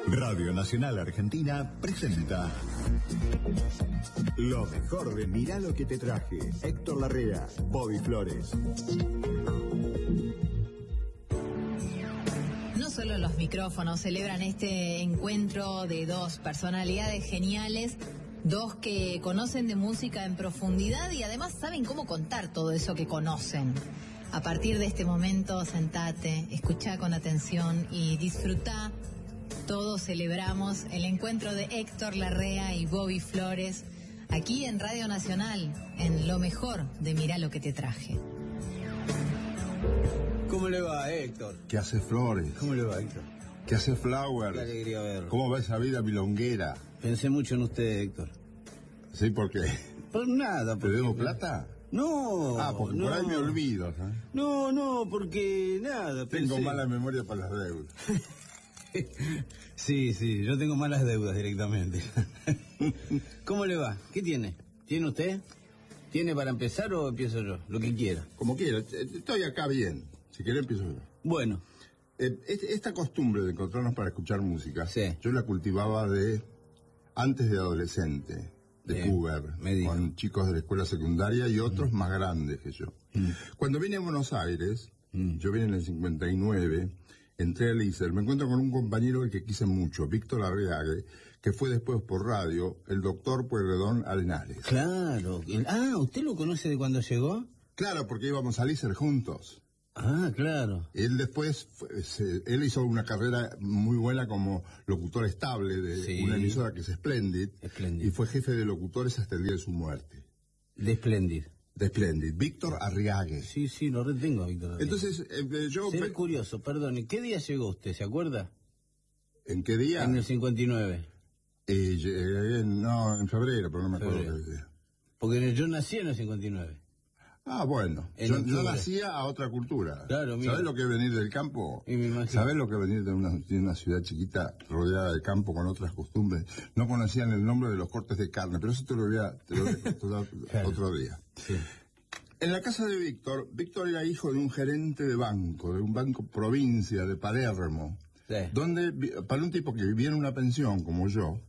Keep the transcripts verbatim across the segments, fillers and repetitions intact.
Radio Nacional Argentina presenta lo mejor de Mirá lo que te traje. Héctor Larrea, Bobby Flores. No solo los micrófonos celebran este encuentro de dos personalidades geniales, dos que conocen de música en profundidad y además saben cómo contar todo eso que conocen. A partir de este momento, sentate, escuchá con atención y disfrutá. Todos celebramos el encuentro de Héctor Larrea y Bobby Flores aquí en Radio Nacional, en lo mejor de Mirá lo que te traje. ¿Cómo le va, Héctor? ¿Qué hace Flores? ¿Cómo le va, Héctor? ¿Qué hace Flower? Qué alegría verlo. ¿Cómo va esa vida milonguera? Pensé mucho en usted, Héctor. ¿Sí? ¿Por qué? Por nada. ¿Te Porque... debo plata? No. Ah, porque no. por ahí me olvido, ¿sabes? No, no, porque nada. Tengo pensé... mala memoria para las deudas. Sí, sí, yo tengo malas deudas directamente. ¿Cómo le va? ¿Qué tiene? ¿Tiene usted? ¿Tiene para empezar o empiezo yo? Lo que quiera. Como quiera, estoy acá bien. Si quiere empiezo yo. Bueno. Eh, esta costumbre de encontrarnos para escuchar música, sí. Yo la cultivaba de antes de adolescente, de eh, puber, con chicos de la escuela secundaria y otros mm. más grandes que yo. Mm. Cuando vine a Buenos Aires, mm. yo vine en el cincuenta y nueve, entré al I S E R, me encuentro con un compañero al que quise mucho, Víctor Arriague, que fue después por radio el doctor Pueyrredón Arenales. Claro. Ah, ¿usted lo conoce de cuando llegó? Claro, porque íbamos al I S E R juntos. Ah, claro. Él después, fue, se, él hizo una carrera muy buena como locutor estable de sí. una emisora que es Splendid, Splendid, y fue jefe de locutores hasta el día de su muerte. De Splendid. De Splendid, Víctor Arriague. Sí, sí, lo retengo a Víctor Arriague. Entonces, eh, yo... Seré curioso, perdone, ¿qué día llegó usted, se acuerda? ¿En qué día? En el cincuenta y nueve. Eh, llegué en, no, en febrero, pero no me acuerdo qué día. Porque yo nací en el cincuenta y nueve. Ah, bueno, yo, yo nacía a otra cultura. Claro, mira. ¿Sabés lo que es venir del campo? ¿Sabés lo que es venir de una, de una ciudad chiquita rodeada de campo con otras costumbres? No conocían el nombre de los cortes de carne, pero eso te lo voy a, te lo voy a contar claro. otro día. Sí. En la casa de Víctor, Víctor era hijo de un gerente de banco, de un banco provincia de Palermo, sí. donde, para un tipo que vivía en una pensión como yo,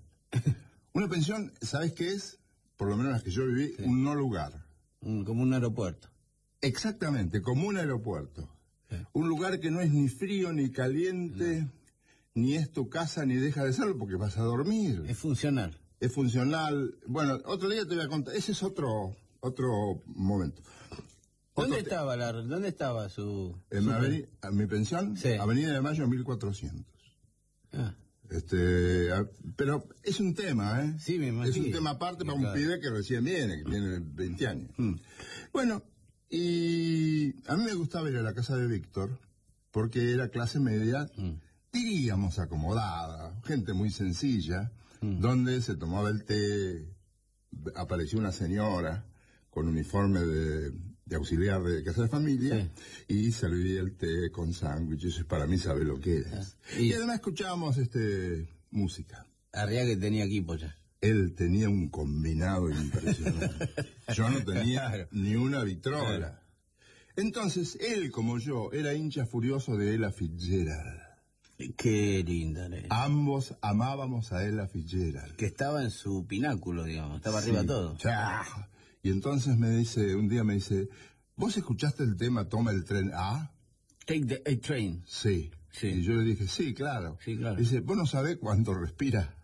una pensión, ¿sabés qué es? Por lo menos las que yo viví, sí. un no lugar. Un, como un aeropuerto. Exactamente, como un aeropuerto. Sí. Un lugar que no es ni frío ni caliente, no. ni es tu casa ni deja de serlo porque vas a dormir. Es funcional. Es funcional. Bueno, otro día te voy a contar. Ese es otro otro momento. ¿Dónde otro estaba la, dónde estaba su? En su... mi, aveni, mi pensión, sí. Avenida de Mayo mil cuatrocientos. Ah. Este, pero es un tema, ¿eh? Sí, me imagino. Es un tema aparte para claro. un pibe que recién viene, que tiene veinte años. Mm. Bueno, y a mí me gustaba ir a la casa de Víctor porque era clase media, mm. diríamos acomodada, gente muy sencilla, mm. donde se tomaba el té, apareció una señora con uniforme de, de auxiliar de casa de familia, sí. y servía el té con sándwiches, eso para mí sabe lo que es. Y, y además escuchábamos este música. Arriague tenía equipo ya. Él tenía un combinado impresionante. Yo no tenía claro. ni una vitrola. Claro. Entonces, él como yo, era hincha furioso de Ella Fitzgerald. Qué linda, ¿eh? Ambos amábamos a Ella Fitzgerald. Que estaba en su pináculo, digamos, estaba sí. arriba todo. ¡Chah! Y entonces me dice, un día me dice, ¿vos escuchaste el tema Toma el tren A? Take the A train. Sí. sí. Y yo le dije, sí, claro. Sí, claro. Dice, ¿vos no sabés cuánto respira?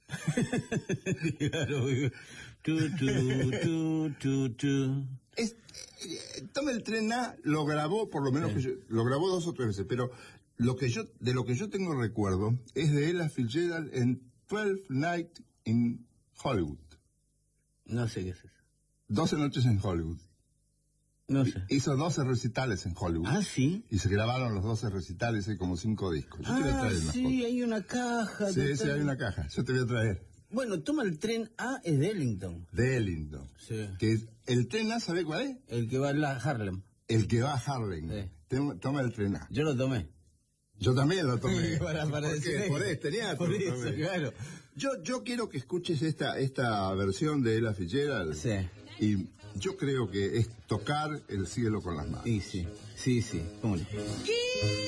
Claro. Tu, tu, tu, tu, tu. Es, eh, Toma el tren A lo grabó, por lo menos sí. que yo, lo grabó dos o tres veces, pero lo que yo, de lo que yo tengo recuerdo es de Ella Fitzgerald en Twelve Nights in Hollywood. No sé qué es eso. doce noches en Hollywood. No sé. Hizo doce recitales en Hollywood. Ah, sí. Y se grabaron los doce recitales, hay como cinco discos. Yo ah, te voy a traer sí, una hay una caja. Sí, sí, hay una caja. Yo te voy a traer. Bueno, Toma el tren A es de Ellington. De Ellington. Sí. Que es, el tren A, ¿sabe cuál es? El que va a Harlem. El que va a Harlem. Sí. Toma el tren A. Yo lo tomé. Yo también lo tomé. para, para ¿Por qué? Por este teatro. Por eso, claro. Yo, yo quiero que escuches esta, esta versión de Ella Fitzgerald. Sí. Y yo creo que es tocar el cielo con las manos. Sí, sí. Sí, sí. ¿Cómo no?